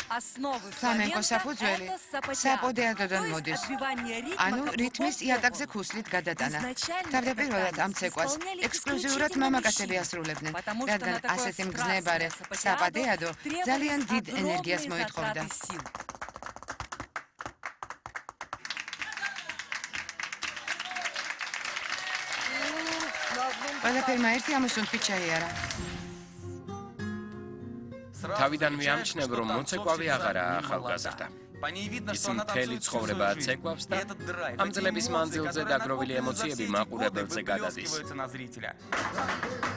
ფლამენკოს საფუძველი საპოდეადოდან მოდის. ანუ რითმის იატაკზე ქუსლით გადატანა. თავდაპირველად ამ ცეკვას ექსკლუზიურად მამაკაცები ასრულებდნენ, რადგან ასეთი მგზნებარე საპოდეადო ძალიან დიდ ენერგიას მოითხოვდა. ყველაფერმა ერთი ამოსუნთქით ჩაიარა. თავიდან მიამჩნევ, რომ მოცეკვავი აღარაა ახალგაზრდა. ის მთელი ცხოვრება ცეკვავს და ამ წლების მანძილზე დაგროვილი ემოციები მაყურებელზე გადადის.